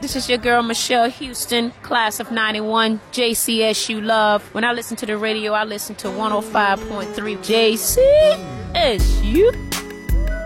This is your girl, Michelle Houston, class of 91, JCSU Love. When I listen to the radio, I listen to 105.3 JCSU.